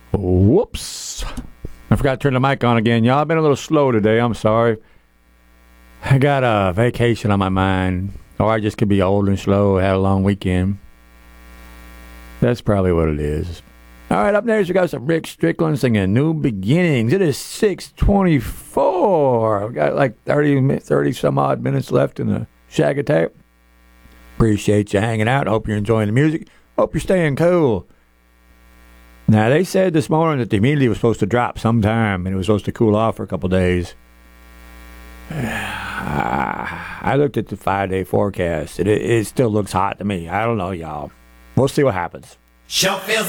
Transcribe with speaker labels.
Speaker 1: Whoops. I forgot to turn the mic on again. Y'all, I've been a little slow today. I'm sorry. I got a vacation on my mind. Or I just could be old and slow. Had a long weekend. That's probably what it is. All right, up next we got some Rick Strickland singing New Beginnings. It is 6:24. We got like 30 some odd minutes left in the Shag Attack. Appreciate you hanging out. Hope you're enjoying the music. Hope you're staying cool. Now, they said this morning that the humidity was supposed to drop sometime, and it was supposed to cool off for a couple days. I looked at the 5-day forecast. It still looks hot to me. I don't know, y'all. We'll see what happens.
Speaker 2: Sure feels